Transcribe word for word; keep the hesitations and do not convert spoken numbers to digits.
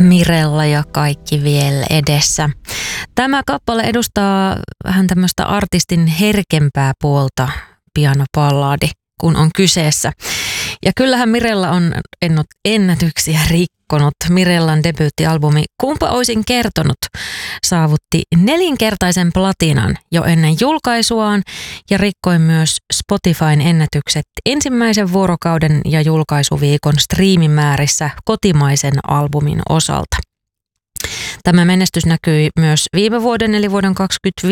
Mirella ja kaikki vielä edessä. Tämä kappale edustaa vähän tämmöistä artistin herkempää puolta, pianopallaadi, kun on kyseessä. Ja kyllähän Mirella on ennätyksiä rikkonut. Mirellan debyyttialbumi Kumpa oisin kertonut saavutti nelinkertaisen platinan jo ennen julkaisuaan ja rikkoi myös Spotifyn ennätykset ensimmäisen vuorokauden ja julkaisuviikon striimimäärissä kotimaisen albumin osalta. Tämä menestys näkyi myös viime vuoden eli vuoden kaksituhattakaksikymmentäviisi